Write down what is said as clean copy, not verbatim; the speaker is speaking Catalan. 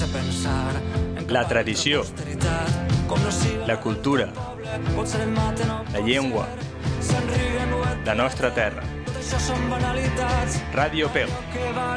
La tradició, la cultura, la llengua, la nostra terra. Ràdio Peu.